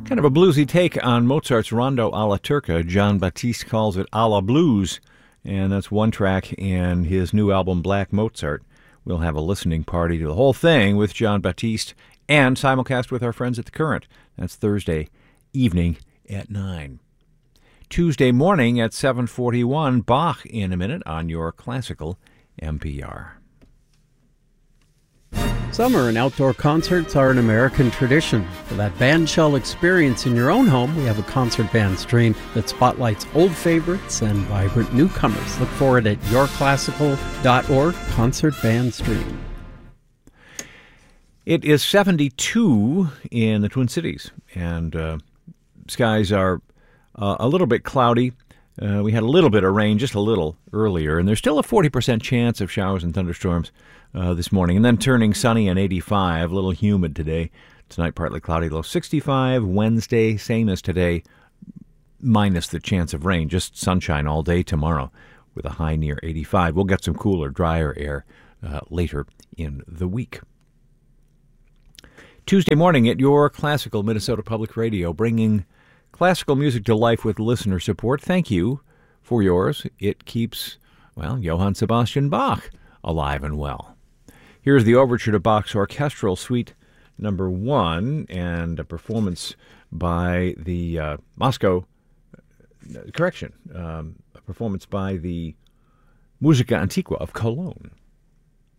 Kind of a bluesy take on Mozart's Rondo alla Turca. Jon Batiste calls it a la blues, and that's one track in his new album, Black Mozart. We'll have a listening party to the whole thing with Jon Batiste and simulcast with our friends at The Current. That's Thursday evening at 9. Tuesday morning at 7:41, Bach in a minute on your classical NPR. Summer and outdoor concerts are an American tradition. For that bandshell experience in your own home, we have a concert band stream that spotlights old favorites and vibrant newcomers. Look for it at yourclassical.org, Concert Band Stream. It is 72 in the Twin Cities, and skies are a little bit cloudy. We had a little bit of rain, just a little, earlier, and there's still a 40% chance of showers and thunderstorms this morning, and then turning sunny and 85, a little humid today. Tonight, partly cloudy, low 65. Wednesday, same as today, minus the chance of rain, just sunshine all day tomorrow with a high near 85. We'll get some cooler, drier air later in the week. Tuesday morning at your classical Minnesota Public Radio, bringing classical music to life with listener support. Thank you for yours. It keeps, well, Johann Sebastian Bach alive and well. Here's the overture to Bach's Orchestral Suite Number 1, and a performance by the a performance by the Musica Antiqua of Cologne.